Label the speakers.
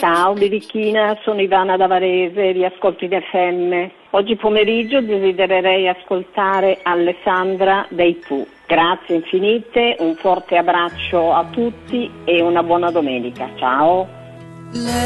Speaker 1: Ciao Birichina, sono Ivana da Varese, vi ascolto in FM. Oggi pomeriggio desidererei ascoltare Alessandra dei Pooh. Grazie infinite, un forte abbraccio a tutti e una buona domenica. Ciao.